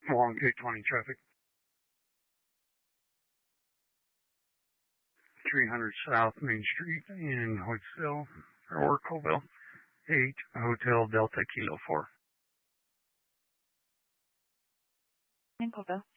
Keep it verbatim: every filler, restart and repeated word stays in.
Along eight twenty traffic. three hundred South Main Street in Hoytsville, or Colville. eight Hotel Delta Kilo four. In Colville.